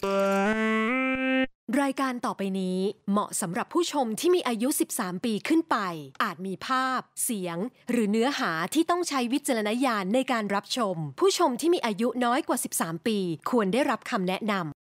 รายการต่อไปนี้เหมาะสำหรับผู้ชมที่มีอายุ 13 ปีขึ้นไปอาจมีภาพเสียงหรือเนื้อหาที่ต้องใช้วิจารณญาณในการรับชมผู้ชมที่มีอายุน้อยกว่า 13 ปีควรได้รับคำแนะนำ